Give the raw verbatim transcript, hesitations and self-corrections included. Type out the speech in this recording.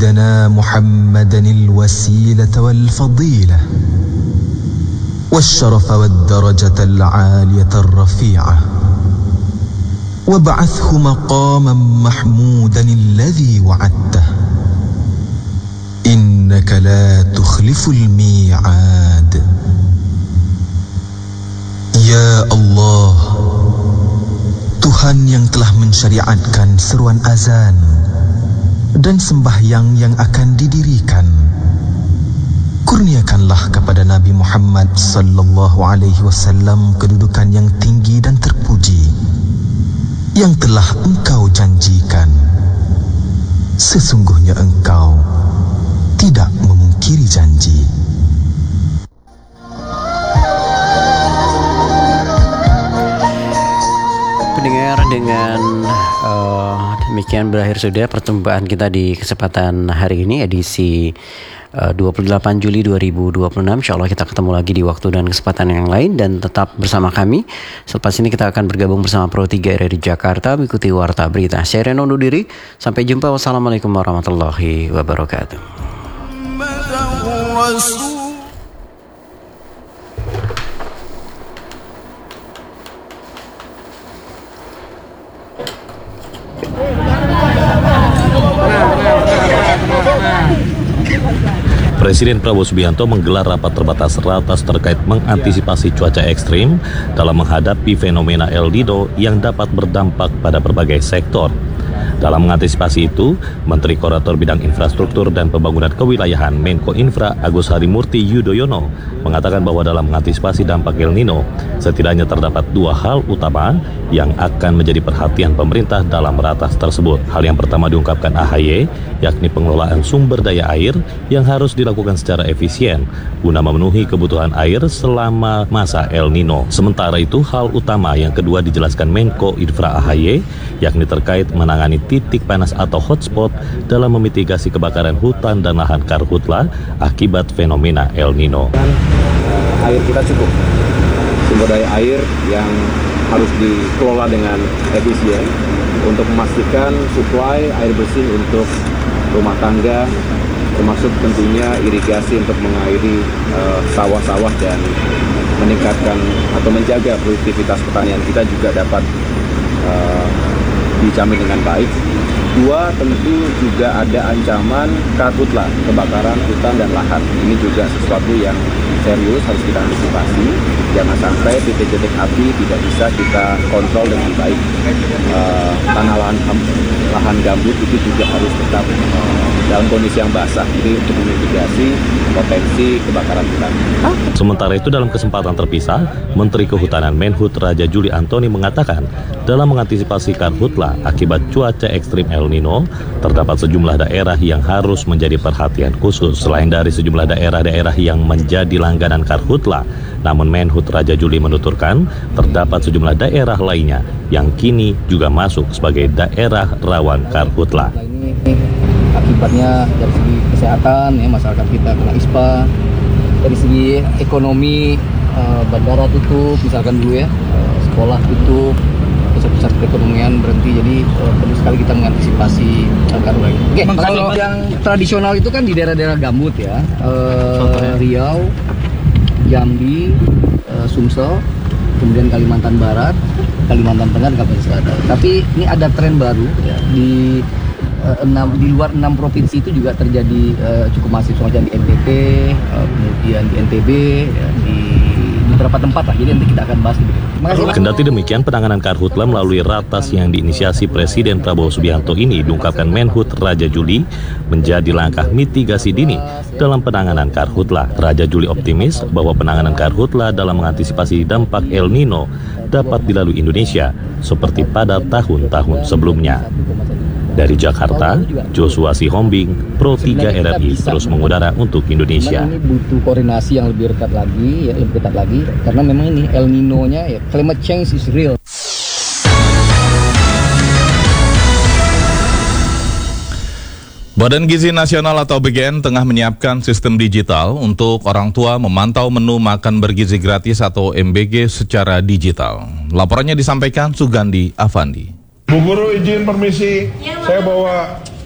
دنا محمدا الوسيلة والفضيلة والشرف والدرجة العالية الرفيعة وابعثه مقاما محمودا الذي وعدته إنك لا تخلف الميعاد. Ya Allah, Tuhan yang telah mensyariatkan seruan azan dan sembahyang yang akan didirikan, kurniakanlah kepada Nabi Muhammad sallallahu alaihi wasallam kedudukan yang tinggi dan terpuji yang telah Engkau janjikan. Sesungguhnya Engkau tidak memungkiri janji. Pendengar, dengan uh, demikian berakhir sudah perjumpaan kita di kesempatan hari ini, edisi uh, dua puluh delapan Juli dua ribu dua puluh enam. Insyaallah kita ketemu lagi di waktu dan kesempatan yang lain, dan tetap bersama kami. Selepas ini kita akan bergabung bersama Pro tiga R R I Jakarta mengikuti Warta Berita. Saya Reno undur diri, sampai jumpa. Wassalamualaikum warahmatullahi wabarakatuh. Presiden Prabowo Subianto menggelar rapat terbatas ratas terkait mengantisipasi cuaca ekstrim dalam menghadapi fenomena El Nino yang dapat berdampak pada berbagai sektor. Dalam mengantisipasi itu, Menteri Koordinator Bidang Infrastruktur dan Pembangunan Kewilayahan Menko Infra Agus Harimurti Yudhoyono mengatakan bahwa dalam mengantisipasi dampak El Nino, setidaknya terdapat dua hal utama yang akan menjadi perhatian pemerintah dalam ratas tersebut. Hal yang pertama diungkapkan A H Y, yakni pengelolaan sumber daya air yang harus dilakukan secara efisien guna memenuhi kebutuhan air selama masa El Nino. Sementara itu, hal utama yang kedua dijelaskan Menko Infra A H Y, yakni terkait menangani titik panas atau hotspot dalam memitigasi kebakaran hutan dan lahan karhutla akibat fenomena El Nino. Dan, uh, air kita cukup, sumber daya air yang harus dikelola dengan efisien untuk memastikan suplai air bersih untuk rumah tangga, termasuk tentunya irigasi untuk mengairi uh, sawah-sawah dan meningkatkan atau menjaga produktivitas pertanian kita juga dapat uh, dijamin dengan baik. Dua, tentu juga ada ancaman karhutla, kebakaran hutan dan lahan. Ini juga sesuatu yang serius harus kita antisipasi. Jangan sampai titik-titik api tidak bisa kita kontrol dengan baik. Uh, tanah lahan lahan gambut itu juga harus tetap uh, dalam kondisi yang basah, jadi untuk memitigasi potensi kebakaran hutan. Sementara itu, dalam kesempatan terpisah, Menteri Kehutanan Menhut Raja Juli Antoni mengatakan dalam mengantisipasi karhutla akibat cuaca ekstrim El Nino, terdapat sejumlah daerah yang harus menjadi perhatian khusus. Selain dari sejumlah daerah-daerah yang menjadi langganan karhutla, namun Menhut Raja Juli menuturkan terdapat sejumlah daerah lainnya yang kini juga masuk sebagai daerah rawan karhutla. Akibatnya dari segi kesehatan, ya, masyarakat kita kena ispa. Dari segi ekonomi, uh, bandara tutup misalkan dulu ya, uh, sekolah tutup, pusat-pusat perekonomian berhenti. Jadi uh, perlu sekali kita mengantisipasi karhutla. Oke, kalau yang tradisional itu kan di daerah-daerah gambut ya, uh, Riau, Jambi, uh, Sumsel, kemudian Kalimantan Barat, Kalimantan Tengah, dan Kalimantan Selatan. Tapi ini ada tren baru ya, di uh, enam di luar enam provinsi itu juga terjadi uh, cukup masif, semacam di N T T, uh, kemudian di N T B, ya, di beberapa tempat lah. Jadi nanti kita akan bahas gitu. Kendati demikian, penanganan karhutla melalui ratas yang diinisiasi Presiden Prabowo Subianto ini diungkapkan Menhut Raja Juli menjadi langkah mitigasi dini dalam penanganan karhutla. Raja Juli optimis bahwa penanganan karhutla dalam mengantisipasi dampak El Nino dapat dilalui Indonesia seperti pada tahun-tahun sebelumnya. Dari Jakarta, Joshua Sihombing, Pro tiga R R I terus mengudara untuk Indonesia. Memang ini butuh koordinasi yang lebih dekat lagi, ya, lebih ketat lagi, karena memang ini El Nino-nya, ya, climate change is real. Badan Gizi Nasional atau B G N tengah menyiapkan sistem digital untuk orang tua memantau menu makan bergizi gratis atau M B G secara digital. Laporannya disampaikan Sugandi Avandi. Bu Guru izin permisi, ya, saya bawa